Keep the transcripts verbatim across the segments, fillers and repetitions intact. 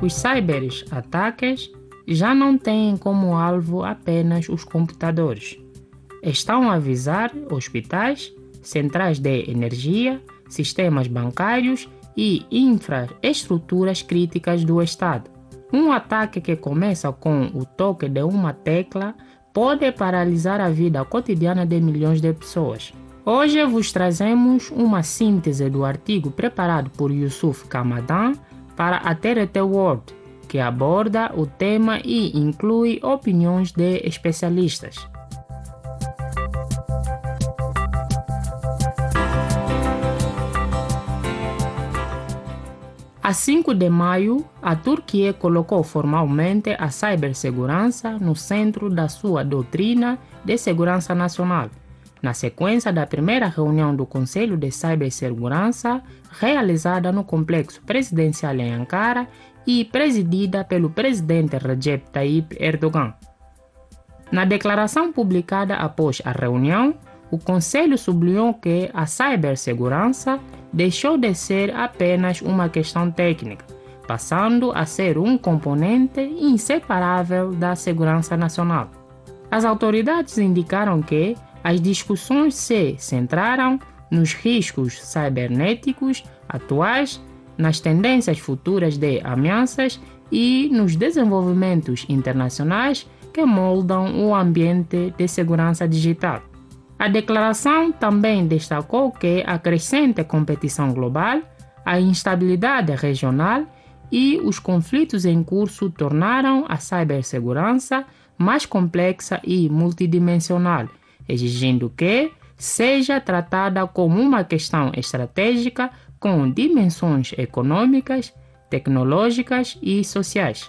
Os cyberataques já não têm como alvo apenas os computadores. Estão a visar hospitais, centrais de energia, sistemas bancários e infraestruturas críticas do Estado. Um ataque que começa com o toque de uma tecla pode paralisar a vida cotidiana de milhões de pessoas. Hoje vos trazemos uma síntese do artigo preparado por Yusuf Kamadan para a T R T World, que aborda o tema e inclui opiniões de especialistas. A cinco de maio, a Turquia colocou formalmente a cibersegurança no centro da sua doutrina de segurança nacional, na sequência da primeira reunião do Conselho de Cibersegurança, realizada no complexo presidencial em Ankara e presidida pelo presidente Recep Tayyip Erdogan. Na declaração publicada após a reunião, o Conselho sublinhou que a cibersegurança deixou de ser apenas uma questão técnica, passando a ser um componente inseparável da segurança nacional. As autoridades indicaram que as discussões se centraram nos riscos cibernéticos atuais, nas tendências futuras de ameaças e nos desenvolvimentos internacionais que moldam o ambiente de segurança digital. A declaração também destacou que a crescente competição global, a instabilidade regional e os conflitos em curso tornaram a cibersegurança mais complexa e multidimensional, exigindo que seja tratada como uma questão estratégica com dimensões econômicas, tecnológicas e sociais.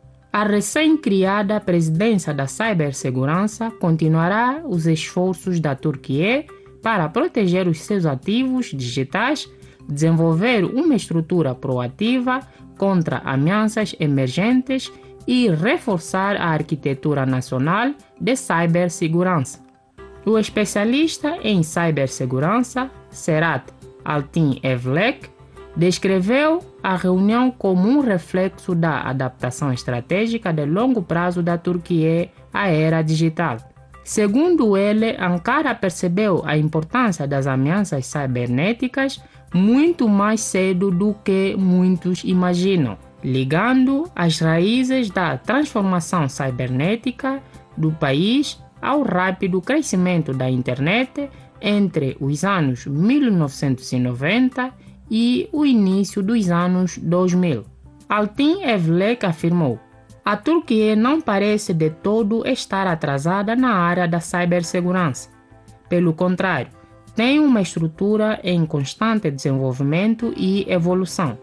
A recém-criada presidência da cibersegurança continuará os esforços da Turquia para proteger os seus ativos digitais, desenvolver uma estrutura proativa contra ameaças emergentes e reforçar a arquitetura nacional de cibersegurança. O especialista em cibersegurança, Serhat Altınevlek, descreveu a reunião como um reflexo da adaptação estratégica de longo prazo da Turquia à era digital. Segundo ele, Ankara percebeu a importância das ameaças cibernéticas muito mais cedo do que muitos imaginam, ligando as raízes da transformação cibernética do país ao rápido crescimento da internet entre os anos mil novecentos e noventa e o início dos anos dois mil. Altınevlek afirmou: a Turquia não parece de todo estar atrasada na área da cibersegurança. Pelo contrário, tem uma estrutura em constante desenvolvimento e evolução.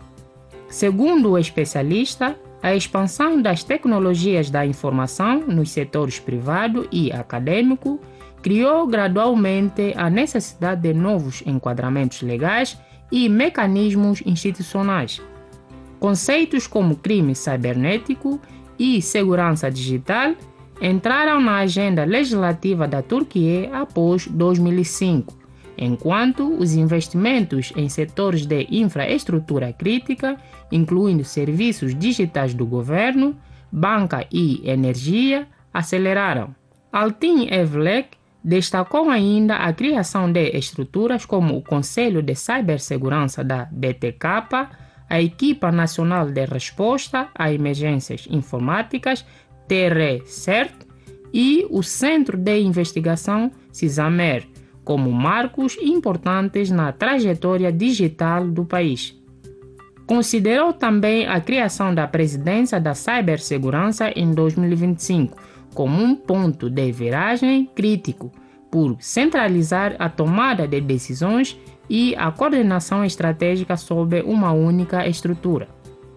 Segundo o especialista, a expansão das tecnologias da informação nos setores privado e acadêmico criou gradualmente a necessidade de novos enquadramentos legais e mecanismos institucionais. Conceitos como crime cibernético e segurança digital entraram na agenda legislativa da Turquia após dois mil e cinco, enquanto os investimentos em setores de infraestrutura crítica, incluindo serviços digitais do governo, banca e energia, aceleraram. Altınevlek destacou ainda a criação de estruturas como o Conselho de Cibersegurança da B T K, a Equipa Nacional de Resposta a Emergências Informáticas, T R CERT, e o Centro de Investigação CISAMER, como marcos importantes na trajetória digital do país. Considerou também a criação da Presidência da Cibersegurança em dois mil e vinte e cinco, como um ponto de viragem crítico, por centralizar a tomada de decisões e a coordenação estratégica sob uma única estrutura.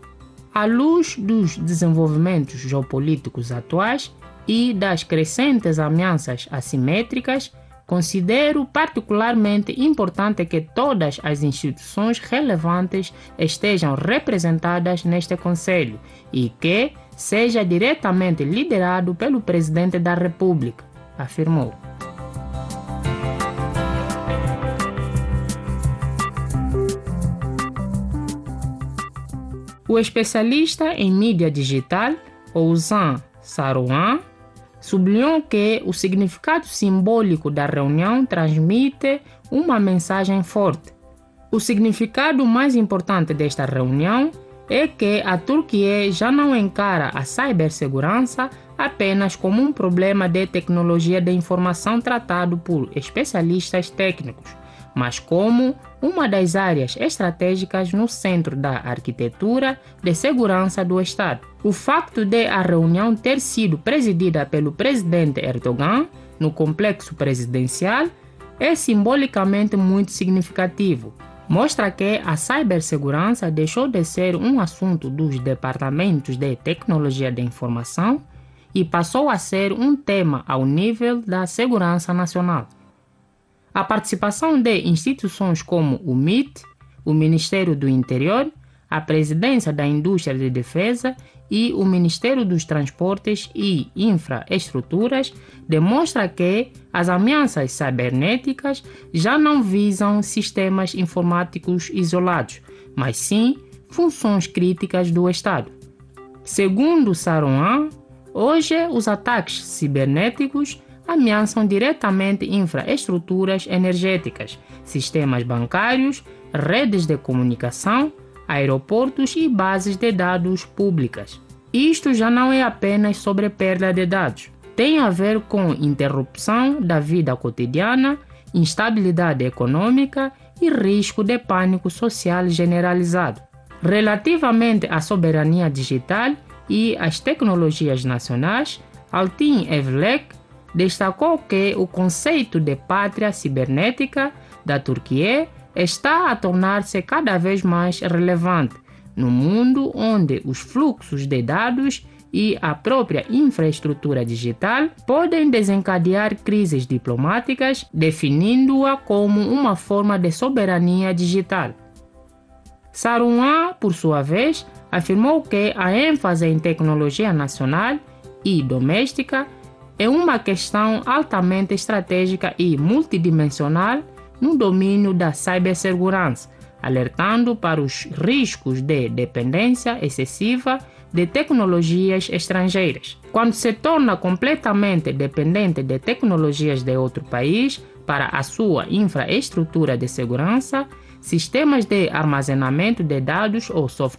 À luz dos desenvolvimentos geopolíticos atuais e das crescentes ameaças assimétricas, considero particularmente importante que todas as instituições relevantes estejam representadas neste Conselho e que seja diretamente liderado pelo Presidente da República, afirmou. O especialista em mídia digital, Oussan Sarouan, sublinhou que o significado simbólico da reunião transmite uma mensagem forte. O significado mais importante desta reunião é que a Turquia já não encara a cibersegurança apenas como um problema de tecnologia de informação tratado por especialistas técnicos, mas como uma das áreas estratégicas no centro da arquitetura de segurança do Estado. O facto de a reunião ter sido presidida pelo presidente Erdogan no complexo presidencial é simbolicamente muito significativo. Mostra que a cibersegurança deixou de ser um assunto dos departamentos de tecnologia de informação e passou a ser um tema ao nível da segurança nacional. A participação de instituições como o M I T, o Ministério do Interior, a Presidência da Indústria de Defesa e o Ministério dos Transportes e Infraestruturas demonstra que as ameaças cibernéticas já não visam sistemas informáticos isolados, mas sim funções críticas do Estado. Segundo Sarouan, hoje os ataques cibernéticos ameaçam diretamente infraestruturas energéticas, sistemas bancários, redes de comunicação, aeroportos e bases de dados públicas. Isto já não é apenas sobre perda de dados. Tem a ver com interrupção da vida cotidiana, instabilidade econômica e risco de pânico social generalizado. Relativamente à soberania digital e às tecnologias nacionais, Altin Evlek destacou que o conceito de pátria cibernética da Turquia está a tornar-se cada vez mais relevante no mundo onde os fluxos de dados e a própria infraestrutura digital podem desencadear crises diplomáticas, definindo-a como uma forma de soberania digital. Sarouan, por sua vez, afirmou que a ênfase em tecnologia nacional e doméstica é uma questão altamente estratégica e multidimensional no domínio da cibersegurança, alertando para os riscos de dependência excessiva de tecnologias estrangeiras. Quando se torna completamente dependente de tecnologias de outro país para a sua infraestrutura de segurança, sistemas de armazenamento de dados ou software